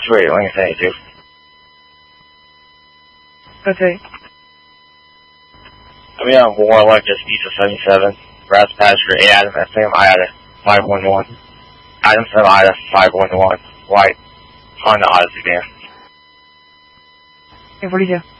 Sweet, let me say it too. Okay. I'm on Warlock, just Pizza 77. Brass Pasture, A Adam, FM, IATA 511. Adam Sam IATA 511. White. Honda Odyssey van. Okay, 42.